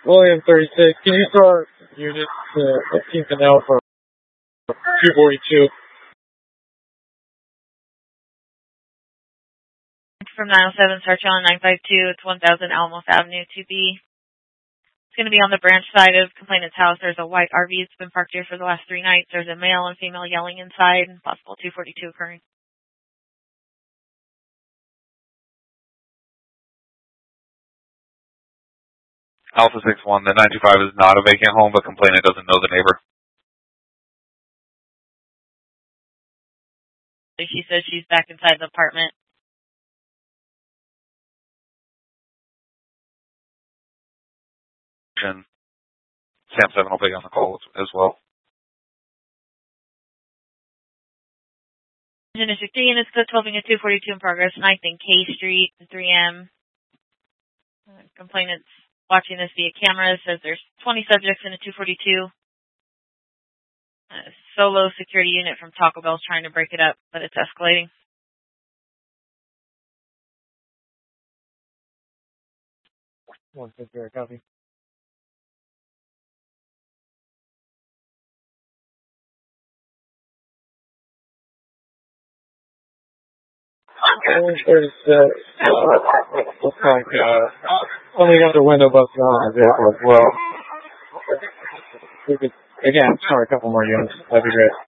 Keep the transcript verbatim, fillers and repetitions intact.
William thirty-six, can you start units uh, fifteenth and L for two forty-two? From nine oh seven, search on nine five two, it's one thousand Alamos Avenue, two B. It's going to be on the branch side of complainant's house. There's a white R V that's been parked here for the last three nights. There's a male and female yelling inside, and possible two forty-two occurring. Alpha six one, the nine two five is not a vacant home, but complainant doesn't know the neighbor. She says she's back inside the apartment. And Sam seven will be on the call as well. Engine District three units, code twelve unit two forty-two in progress, ninth and K Street, three M. Uh, complainant's watching this via camera, says there's twenty subjects in a two forty-two. A solo security unit from Taco Bell's trying to break it up, but it's escalating. One fifty, copy. thirty-six, looks like, uh, only got the window busted on the vehicle as well. We could, again, sorry, a couple more units. That'd be great.